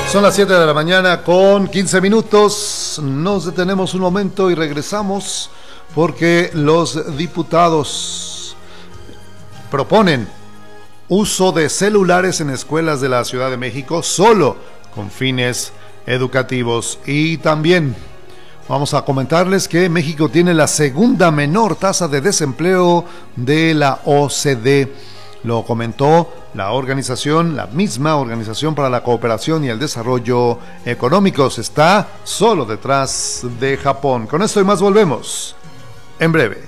Son las 7 de la mañana con 15 minutos. Nos detenemos un momento y regresamos porque los diputados proponen uso de celulares en escuelas de la Ciudad de México solo con fines educativos. Y también vamos a comentarles que México tiene la segunda menor tasa de desempleo de la OCDE. Lo comentó la misma Organización para la Cooperación y el Desarrollo Económicos. Está solo detrás de Japón. Con esto y más volvemos en breve.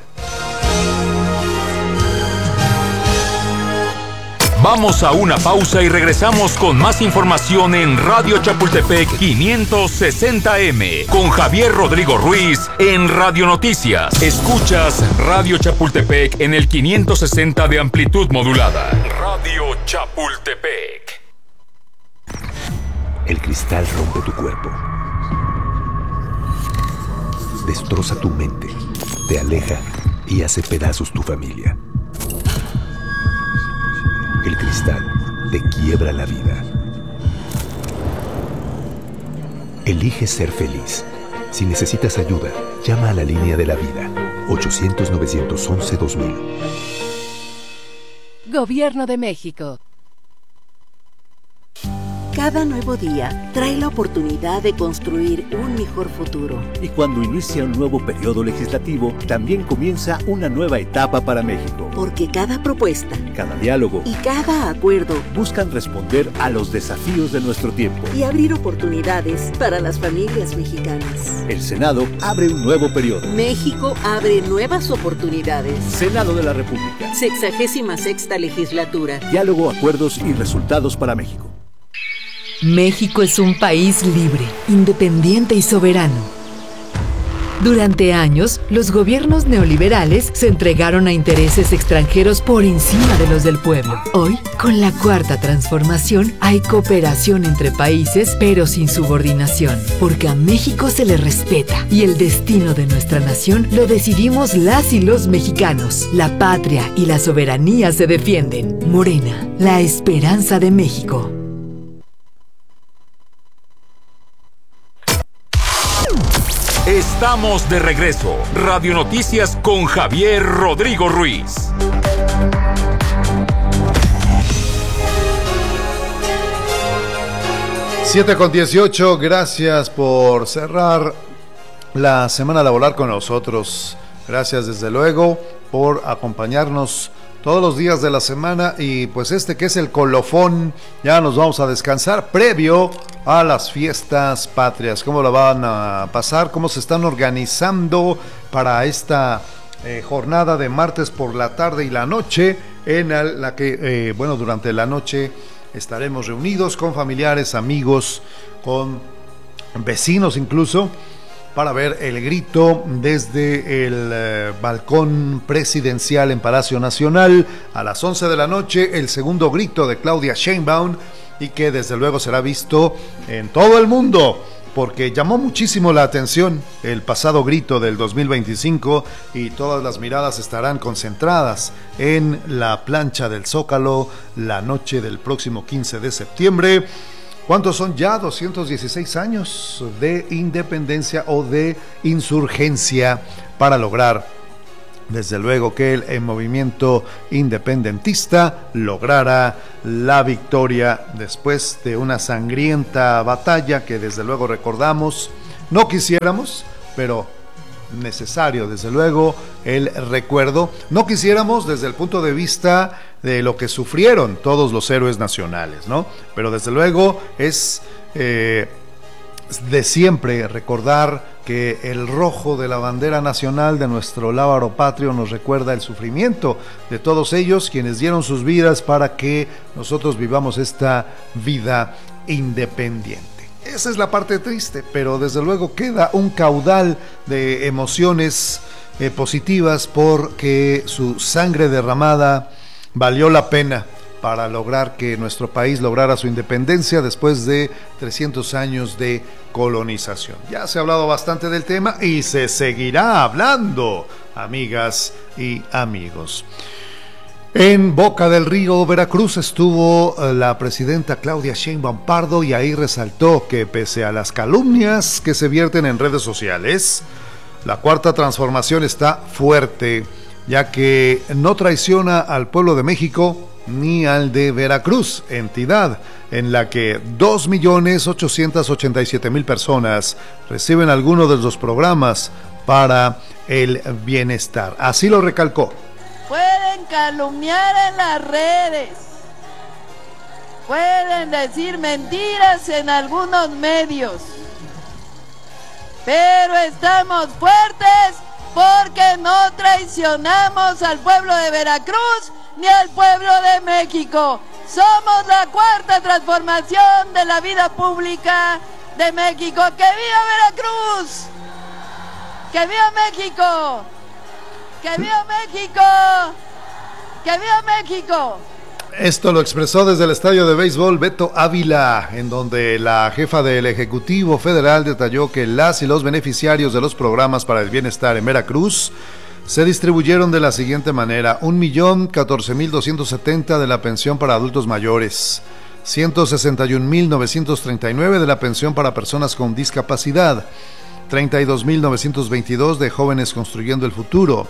Vamos a una pausa y regresamos con más información en Radio Chapultepec 560M con Javier Rodrigo Ruiz en Radio Noticias. Escuchas Radio Chapultepec en el 560 de amplitud modulada. Radio Chapultepec. El cristal rompe tu cuerpo, destroza tu mente, te aleja y hace pedazos tu familia. El cristal te quiebra la vida. Elige ser feliz. Si necesitas ayuda, llama a la línea de la vida. 800-911-2000. Gobierno de México. Cada nuevo día trae la oportunidad de construir un mejor futuro. Y cuando inicia un nuevo periodo legislativo, también comienza una nueva etapa para México. Porque cada propuesta, cada diálogo y cada acuerdo buscan responder a los desafíos de nuestro tiempo y abrir oportunidades para las familias mexicanas. El Senado abre un nuevo periodo. México abre nuevas oportunidades. Senado de la República. 66ª legislatura. Diálogo, acuerdos y resultados para México. México es un país libre, independiente y soberano. Durante años, los gobiernos neoliberales se entregaron a intereses extranjeros por encima de los del pueblo. Hoy, con la Cuarta Transformación, hay cooperación entre países, pero sin subordinación, porque a México se le respeta y el destino de nuestra nación lo decidimos las y los mexicanos. La patria y la soberanía se defienden. Morena, la esperanza de México. Estamos de regreso. Radio Noticias con Javier Rodrigo Ruiz. Siete con 18, gracias por cerrar la semana laboral con nosotros. Gracias desde luego por acompañarnos todos los días de la semana y pues que es el colofón, ya nos vamos a descansar previo a las fiestas patrias. ¿Cómo la van a pasar? ¿Cómo se están organizando para esta jornada de martes por la tarde y la noche en la que, durante la noche estaremos reunidos con familiares, amigos, con vecinos incluso, para ver el grito desde el balcón presidencial en Palacio Nacional a las 11 de la noche, el segundo grito de Claudia Sheinbaum, y que desde luego será visto en todo el mundo, porque llamó muchísimo la atención el pasado grito del 2025 y todas las miradas estarán concentradas en la plancha del Zócalo la noche del próximo 15 de septiembre. ¿Cuántos son ya? 216 años de independencia o de insurgencia para lograr, desde luego, que el movimiento independentista lograra la victoria después de una sangrienta batalla que desde luego recordamos. No quisiéramos, pero necesario desde luego el recuerdo. No quisiéramos desde el punto de vista de lo que sufrieron todos los héroes nacionales, ¿no? Pero desde luego es de siempre recordar que el rojo de la bandera nacional de nuestro lábaro patrio nos recuerda el sufrimiento de todos ellos quienes dieron sus vidas para que nosotros vivamos esta vida independiente. Esa es la parte triste, pero desde luego queda un caudal de emociones positivas porque su sangre derramada valió la pena para lograr que nuestro país lograra su independencia después de 300 años de colonización. Ya se ha hablado bastante del tema y se seguirá hablando, amigas y amigos. En Boca del Río, Veracruz, estuvo la presidenta Claudia Sheinbaum Pardo y ahí resaltó que pese a las calumnias que se vierten en redes sociales, la Cuarta Transformación está fuerte, ya que no traiciona al pueblo de México ni al de Veracruz, entidad en la que 2.887.000 personas reciben alguno de los programas para el bienestar. Así lo recalcó. Pueden calumniar en las redes, pueden decir mentiras en algunos medios, pero estamos fuertes porque no traicionamos al pueblo de Veracruz ni al pueblo de México. Somos la Cuarta Transformación de la vida pública de México. ¡Que viva Veracruz! ¡Que viva México! ¡Que viva México! ¡Que viva México! Esto lo expresó desde el estadio de béisbol Beto Ávila, en donde la jefa del Ejecutivo Federal detalló que las y los beneficiarios de los programas para el bienestar en Veracruz se distribuyeron de la siguiente manera: 1.014.270 de la pensión para adultos mayores, 161.939 de la pensión para personas con discapacidad, 32.922 de Jóvenes Construyendo el Futuro,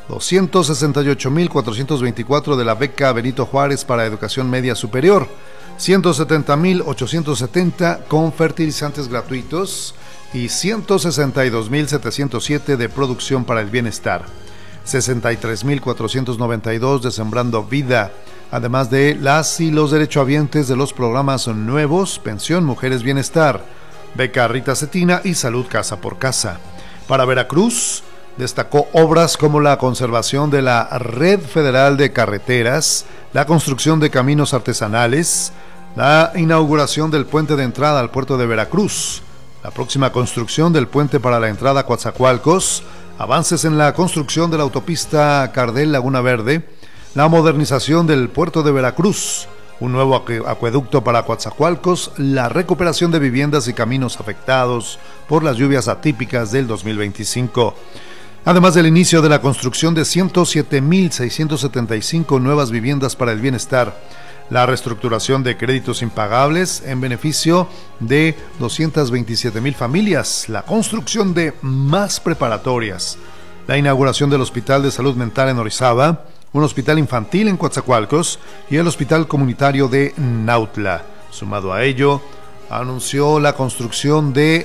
268.424 de la beca Benito Juárez para educación media superior, 170.870 con fertilizantes gratuitos y 162.707 de producción para el bienestar, 63.492 de Sembrando Vida, además de las y los derechohabientes de los programas nuevos: Pensión Mujeres Bienestar, Beca Rita Cetina y Salud Casa por Casa. Para Veracruz, destacó obras como la conservación de la Red Federal de Carreteras, la construcción de caminos artesanales, la inauguración del puente de entrada al puerto de Veracruz, la próxima construcción del puente para la entrada a Coatzacoalcos, avances en la construcción de la autopista Cardel Laguna Verde, la modernización del puerto de Veracruz, un nuevo acueducto para Coatzacoalcos, la recuperación de viviendas y caminos afectados por las lluvias atípicas del 2025. Además del inicio de la construcción de 107.675 nuevas viviendas para el bienestar, la reestructuración de créditos impagables en beneficio de 227.000 familias, la construcción de más preparatorias, la inauguración del Hospital de Salud Mental en Orizaba, un hospital infantil en Coatzacoalcos y el Hospital Comunitario de Nautla. Sumado a ello, anunció la construcción de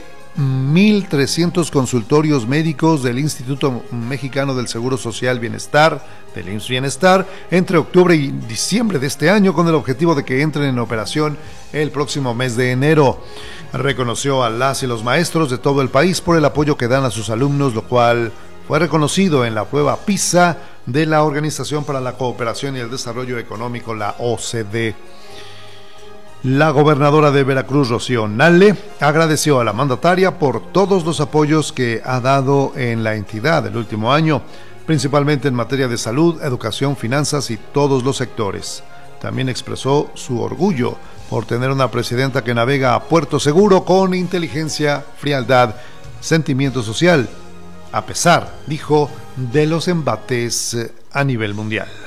1.300 consultorios médicos del Instituto Mexicano del Seguro Social Bienestar, del IMSS Bienestar, entre octubre y diciembre de este año, con el objetivo de que entren en operación el próximo mes de enero. Reconoció a las y los maestros de todo el país por el apoyo que dan a sus alumnos, lo cual fue reconocido en la prueba PISA de la Organización para la Cooperación y el Desarrollo Económico, la OCDE. La gobernadora de Veracruz, Rocío Nale, agradeció a la mandataria por todos los apoyos que ha dado en la entidad el último año, principalmente en materia de salud, educación, finanzas y todos los sectores. También expresó su orgullo por tener una presidenta que navega a puerto seguro con inteligencia, frialdad, sentimiento social, a pesar, dijo, de los embates a nivel mundial.